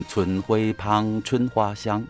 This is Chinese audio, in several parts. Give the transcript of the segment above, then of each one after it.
春晖旁春花香。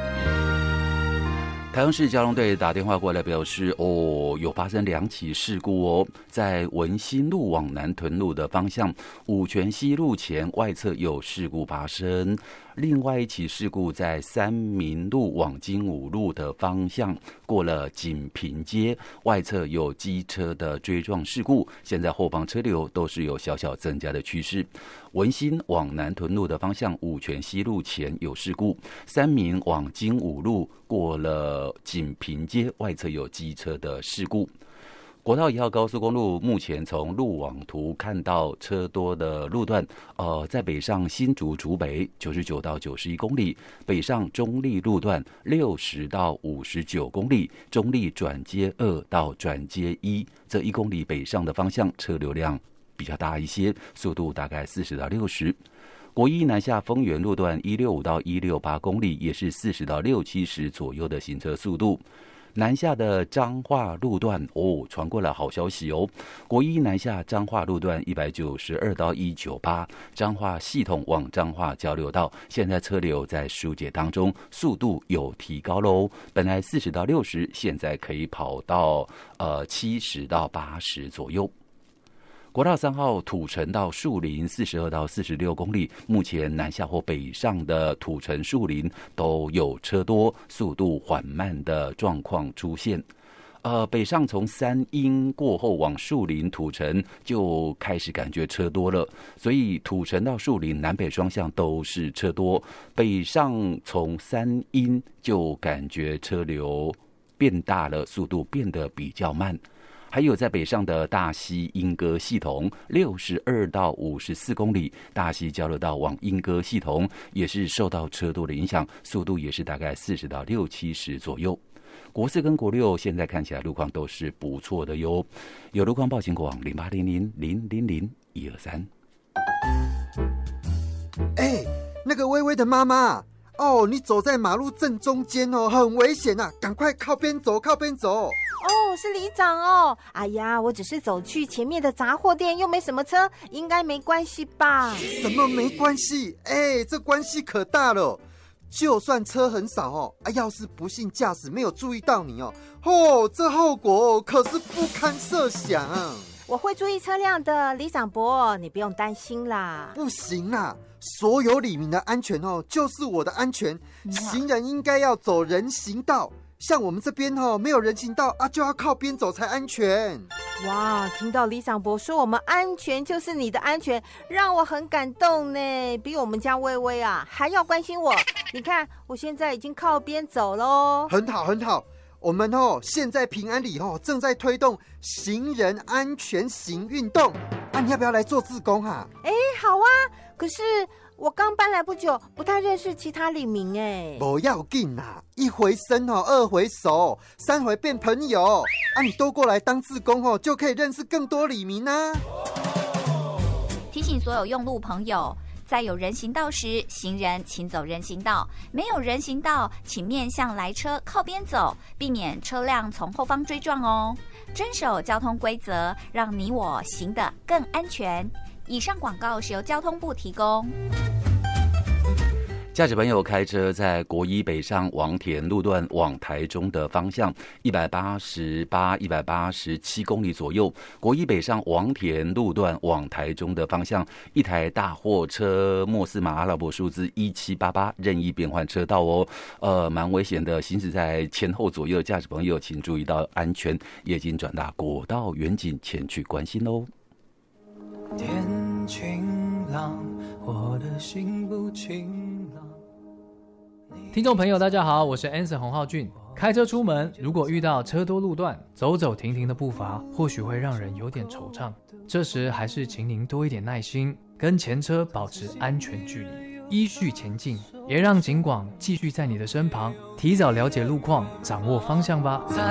台中市交通队打电话过来表示，有发生2起事故哦，在文心路往南屯路的方向，五权西路前外侧有事故发生。另外一起事故在三民路往金武路的方向，过了锦屏街，外侧有机车的追撞事故，现在后方车流都是有小小增加的趋势。文心往南屯路的方向，五权西路前有事故，三民往金武路过了锦屏街，外侧有机车的事故。国道1号高速公路目前从路网图看到车多的路段，在北上新竹竹北99到91公里，北上中立路段60到59公里，中立转接2到转接1，这1公里北上的方向车流量比较大一些，速度大概40到60。国一南下丰原路段165到168公里，也是40到60-70左右的行车速度。南下的彰化路段传过来好消息哦！国一南下彰化路段192到198，彰化系统往彰化交流道，现在车流在疏解当中，速度有提高喽。本来40到60，现在可以跑到70到80左右。国道3号土城到树林42到46公里，目前南下或北上的土城树林都有车多，速度缓慢的状况出现。北上从三鹰过后往树林土城就开始感觉车多了，所以土城到树林南北双向都是车多。北上从三鹰就感觉车流变大了，速度变得比较慢。还有在北上的大溪莺歌系统62到54公里，大溪交流道往莺歌系统也是受到车多的影响，速度也是大概40到60-70左右。国4跟国6现在看起来路况都是不错的哟，有路况报警广0800000123。 那个微微的妈妈你走在马路正中间很危险啊，赶快靠边走靠边走。 是里长哎呀，我只是走去前面的杂货店，又没什么车，应该没关系吧？ 什么没关系？这关系可大了。就算车很少要是不幸驾驶没有注意到你这后果可是不堪设想。 我会注意车辆的，里长伯，你不用担心啦。 不行啦，所有里民的安全就是我的安全。行人应该要走人行道，像我们这边没有人行道就要靠边走才安全。 哇，听到里长伯说我们安全就是你的安全，让我很感动呢，比我们家薇薇还要关心我。你看我现在已经靠边走咯。 很好很好，我们现在平安里正在推动行人安全行运动你要不要来做志工好啊，可是我刚搬来不久，不太认识其他里民不要紧啦，一回生二回熟，3回变朋友你都过来当志工就可以认识更多里民啊。 提醒所有用路朋友，在有人行道时，行人请走人行道；没有人行道，请面向来车靠边走，避免车辆从后方追撞哦。遵守交通规则，让你我行得更安全。以上广告是由交通部提供。 驾驶朋友开车在国一北上王田路段往台中的方向188、187公里左右，国一北上王田路段往台中的方向，一台大货车莫斯马阿拉伯数字1788任意变换车道蛮危险的，行驶在前后左右的驾驶朋友请注意到安全，也请转达国道远景前去关心哦。 天晴朗，我的心不晴朗。 听众朋友大家好，我是 Anson 洪浩俊。开车出门，如果遇到车多路段，走走停停的步伐或许会让人有点惆怅，这时还是请您多一点耐心，跟前车保持安全距离，依序前进，也让警广继续在你的身旁，提早了解路况，掌握方向吧。